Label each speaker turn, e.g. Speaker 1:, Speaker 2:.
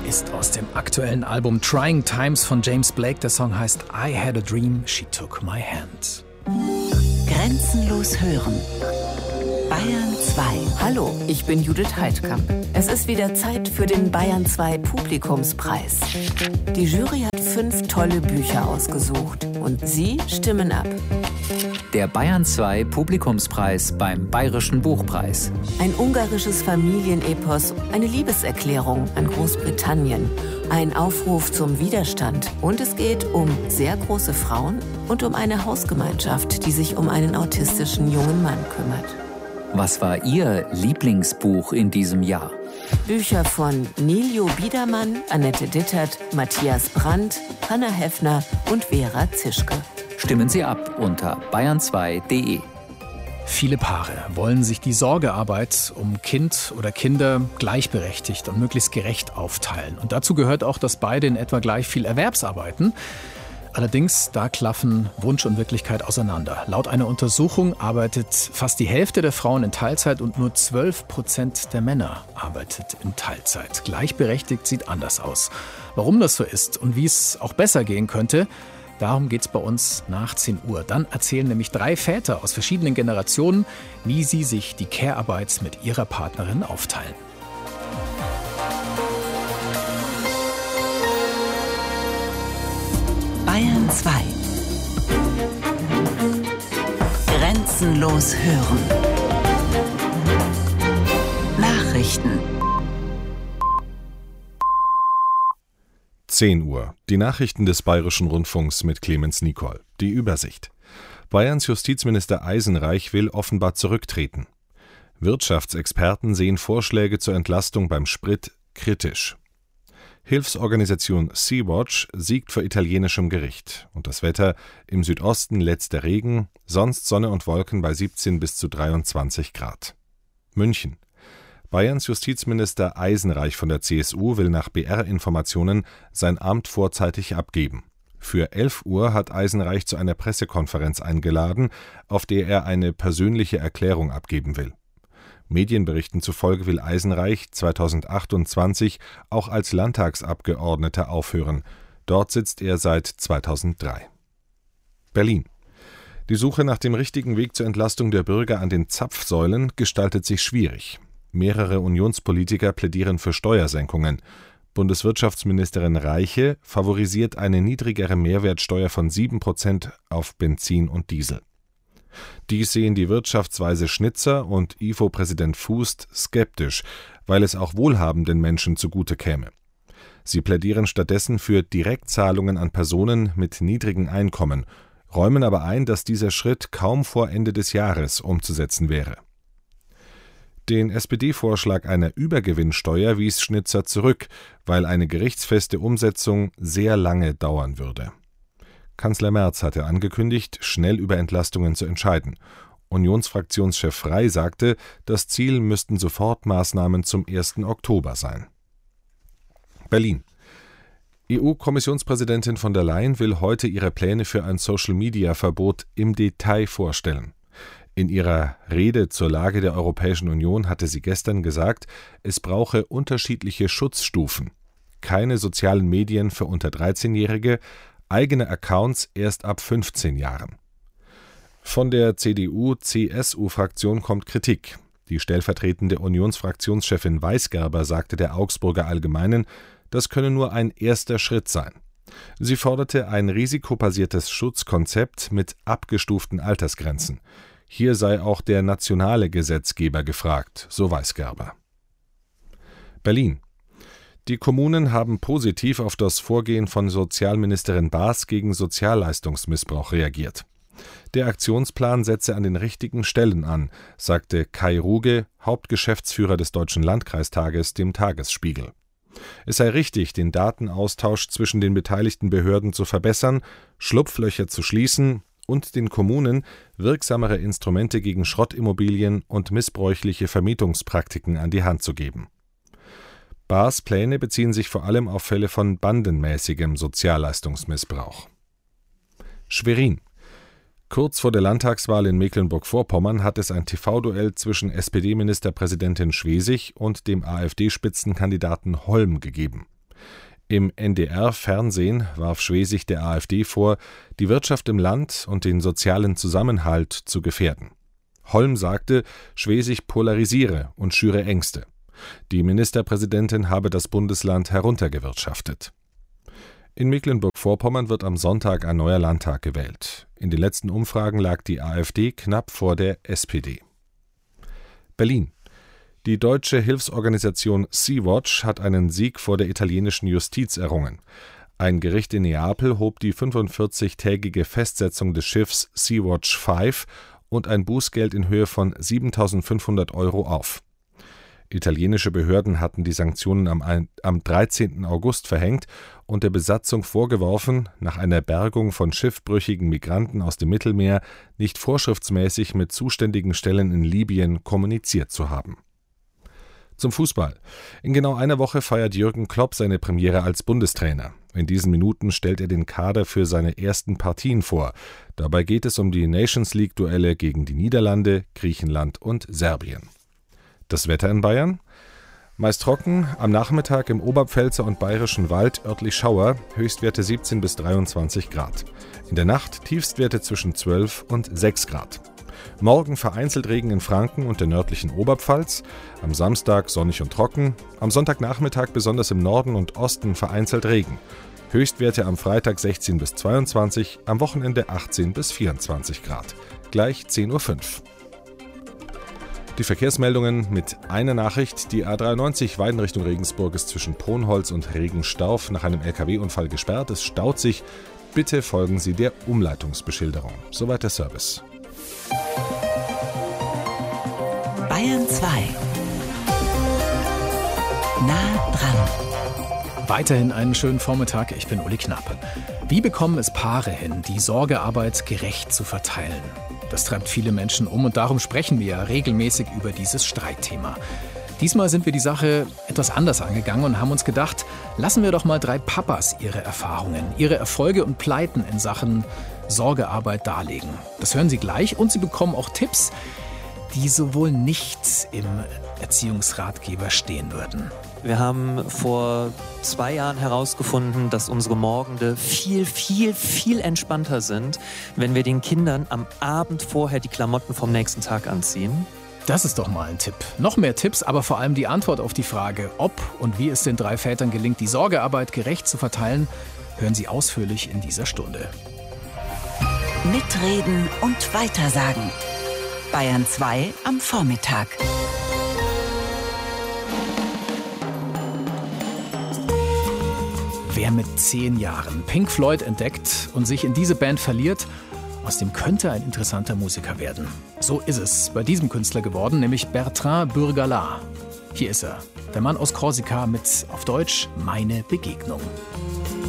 Speaker 1: ist aus dem aktuellen Album Trying Times von James Blake. Der Song heißt I Had a Dream, She Took My Hand.
Speaker 2: Grenzenlos hören. Bayern 2.
Speaker 3: Hallo, ich bin Judith Heidkamp. Es ist wieder Zeit für den Bayern 2 Publikumspreis. Die Jury hat 5 tolle Bücher ausgesucht und Sie stimmen ab.
Speaker 4: Der Bayern 2 Publikumspreis beim Bayerischen Buchpreis.
Speaker 3: Ein ungarisches Familienepos, eine Liebeserklärung an Großbritannien, ein Aufruf zum Widerstand und es geht um sehr große Frauen und um eine Hausgemeinschaft, die sich um einen autistischen jungen Mann kümmert.
Speaker 4: Was war Ihr Lieblingsbuch in diesem Jahr?
Speaker 3: Bücher von Niljo Biedermann, Annette Dittert, Matthias Brandt, Hanna Heffner und Vera Zischke.
Speaker 4: Stimmen Sie ab unter bayern2.de.
Speaker 1: Viele Paare wollen sich die Sorgearbeit um Kind oder Kinder gleichberechtigt und möglichst gerecht aufteilen. Und dazu gehört auch, dass beide in etwa gleich viel Erwerbsarbeiten. Allerdings, da klaffen Wunsch und Wirklichkeit auseinander. Laut einer Untersuchung arbeitet fast die Hälfte der Frauen in Teilzeit und nur 12% der Männer arbeitet in Teilzeit. Gleichberechtigt sieht anders aus. Warum das so ist und wie es auch besser gehen könnte, darum geht es bei uns nach 10 Uhr. Dann erzählen nämlich 3 Väter aus verschiedenen Generationen, wie sie sich die Care-Arbeit mit ihrer Partnerin aufteilen.
Speaker 2: Bayern 2. Grenzenlos hören. Nachrichten.
Speaker 5: 10 Uhr. Die Nachrichten des Bayerischen Rundfunks mit Clemens Nicol. Die Übersicht. Bayerns Justizminister Eisenreich will offenbar zurücktreten. Wirtschaftsexperten sehen Vorschläge zur Entlastung beim Sprit kritisch. Hilfsorganisation Sea-Watch siegt vor italienischem Gericht. Und das Wetter: im Südosten letzter Regen, sonst Sonne und Wolken bei 17 bis zu 23 Grad. München. Bayerns Justizminister Eisenreich von der CSU will nach BR-Informationen sein Amt vorzeitig abgeben. Für 11 Uhr hat Eisenreich zu einer Pressekonferenz eingeladen, auf der er eine persönliche Erklärung abgeben will. Medienberichten zufolge will Eisenreich 2028 auch als Landtagsabgeordneter aufhören. Dort sitzt er seit 2003. Berlin. Die Suche nach dem richtigen Weg zur Entlastung der Bürger an den Zapfsäulen gestaltet sich schwierig. Mehrere Unionspolitiker plädieren für Steuersenkungen. Bundeswirtschaftsministerin Reiche favorisiert eine niedrigere Mehrwertsteuer von 7% auf Benzin und Diesel. Dies sehen die Wirtschaftsweise Schnitzer und IFO-Präsident Fußt skeptisch, weil es auch wohlhabenden Menschen zugute käme. Sie plädieren stattdessen für Direktzahlungen an Personen mit niedrigen Einkommen, räumen aber ein, dass dieser Schritt kaum vor Ende des Jahres umzusetzen wäre. Den SPD-Vorschlag einer Übergewinnsteuer wies Schnitzer zurück, weil eine gerichtsfeste Umsetzung sehr lange dauern würde. Kanzler Merz hatte angekündigt, schnell über Entlastungen zu entscheiden. Unionsfraktionschef Frey sagte, das Ziel müssten Sofortmaßnahmen zum 1. Oktober sein. Berlin. EU-Kommissionspräsidentin von der Leyen will heute ihre Pläne für ein Social-Media-Verbot im Detail vorstellen. In ihrer Rede zur Lage der Europäischen Union hatte sie gestern gesagt, es brauche unterschiedliche Schutzstufen. Keine sozialen Medien für unter 13-Jährige, eigene Accounts erst ab 15 Jahren. Von der CDU-CSU-Fraktion kommt Kritik. Die stellvertretende Unionsfraktionschefin Weisgerber sagte der Augsburger Allgemeinen, das könne nur ein erster Schritt sein. Sie forderte ein risikobasiertes Schutzkonzept mit abgestuften Altersgrenzen. Hier sei auch der nationale Gesetzgeber gefragt, so Weisgerber. Berlin. Die Kommunen haben positiv auf das Vorgehen von Sozialministerin Baas gegen Sozialleistungsmissbrauch reagiert. Der Aktionsplan setze an den richtigen Stellen an, sagte Kai Ruge, Hauptgeschäftsführer des Deutschen Landkreistages, dem Tagesspiegel. Es sei richtig, den Datenaustausch zwischen den beteiligten Behörden zu verbessern, Schlupflöcher zu schließen und den Kommunen wirksamere Instrumente gegen Schrottimmobilien und missbräuchliche Vermietungspraktiken an die Hand zu geben. Baas Pläne beziehen sich vor allem auf Fälle von bandenmäßigem Sozialleistungsmissbrauch. Schwerin. Kurz vor der Landtagswahl in Mecklenburg-Vorpommern hat es ein TV-Duell zwischen SPD-Ministerpräsidentin Schwesig und dem AfD-Spitzenkandidaten Holm gegeben. Im NDR-Fernsehen warf Schwesig der AfD vor, die Wirtschaft im Land und den sozialen Zusammenhalt zu gefährden. Holm sagte, Schwesig polarisiere und schüre Ängste. Die Ministerpräsidentin habe das Bundesland heruntergewirtschaftet. In Mecklenburg-Vorpommern wird am Sonntag ein neuer Landtag gewählt. In den letzten Umfragen lag die AfD knapp vor der SPD. Berlin. Die deutsche Hilfsorganisation Sea-Watch hat einen Sieg vor der italienischen Justiz errungen. Ein Gericht in Neapel hob die 45-tägige Festsetzung des Schiffs Sea-Watch 5 und ein Bußgeld in Höhe von 7.500 € auf. Italienische Behörden hatten die Sanktionen am 13. August verhängt und der Besatzung vorgeworfen, nach einer Bergung von schiffbrüchigen Migranten aus dem Mittelmeer nicht vorschriftsmäßig mit zuständigen Stellen in Libyen kommuniziert zu haben. Zum Fußball. In genau einer Woche feiert Jürgen Klopp seine Premiere als Bundestrainer. In diesen Minuten stellt er den Kader für seine ersten Partien vor. Dabei geht es um die Nations-League-Duelle gegen die Niederlande, Griechenland und Serbien. Das Wetter in Bayern? Meist trocken, am Nachmittag im Oberpfälzer und Bayerischen Wald örtlich Schauer, Höchstwerte 17 bis 23 Grad. In der Nacht Tiefstwerte zwischen 12 und 6 Grad. Morgen vereinzelt Regen in Franken und der nördlichen Oberpfalz, am Samstag sonnig und trocken, am Sonntagnachmittag besonders im Norden und Osten vereinzelt Regen. Höchstwerte am Freitag 16 bis 22, am Wochenende 18 bis 24 Grad. Gleich 10.05 Uhr. Die Verkehrsmeldungen mit einer Nachricht. Die A93 Weiden Richtung Regensburg ist zwischen Pronholz und Regenstauf nach einem LKW-Unfall gesperrt. Es staut sich. Bitte folgen Sie der Umleitungsbeschilderung. Soweit der Service.
Speaker 2: Bayern 2. Nah dran.
Speaker 1: Weiterhin einen schönen Vormittag, ich bin Uli Knapp. Wie bekommen es Paare hin, die Sorgearbeit gerecht zu verteilen? Das treibt viele Menschen um und darum sprechen wir ja regelmäßig über dieses Streitthema. Diesmal sind wir die Sache etwas anders angegangen und haben uns gedacht, lassen wir doch mal 3 Papas ihre Erfahrungen, ihre Erfolge und Pleiten in Sachen Sorgearbeit darlegen. Das hören Sie gleich und Sie bekommen auch Tipps, die sowohl nicht im Erziehungsratgeber stehen würden.
Speaker 6: Wir haben vor 2 Jahren herausgefunden, dass unsere Morgende viel entspannter sind, wenn wir den Kindern am Abend vorher die Klamotten vom nächsten Tag anziehen.
Speaker 1: Das ist doch mal ein Tipp. Noch mehr Tipps, aber vor allem die Antwort auf die Frage, ob und wie es den 3 Vätern gelingt, die Sorgearbeit gerecht zu verteilen, hören Sie ausführlich in dieser Stunde.
Speaker 2: Mitreden und weitersagen. Bayern 2 am Vormittag.
Speaker 1: Wer mit 10 Jahren Pink Floyd entdeckt und sich in diese Band verliert, aus dem könnte ein interessanter Musiker werden. So ist es bei diesem Künstler geworden, nämlich Bertrand Burgalat. Hier ist er, der Mann aus Korsika mit, auf Deutsch, Meine Begegnung.